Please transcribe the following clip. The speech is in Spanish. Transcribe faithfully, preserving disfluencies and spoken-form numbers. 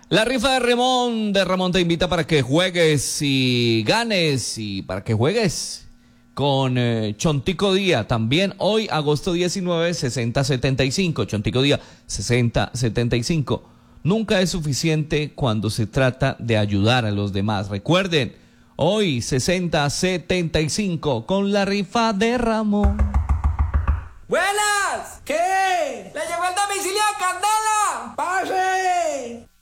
La rifa de Ramón, de Ramón te invita para que juegues y ganes y para que juegues con eh, Chontico Día. También hoy, agosto diecinueve, sesenta setenta y cinco. Chontico Día, sesenta setenta y cinco. Nunca es suficiente cuando se trata de ayudar a los demás. Recuerden, hoy sesenta setenta y cinco con la rifa de Ramón. ¡Buenas! ¿Qué? ¡Le llegó el domicilio a Candela! ¡Pase!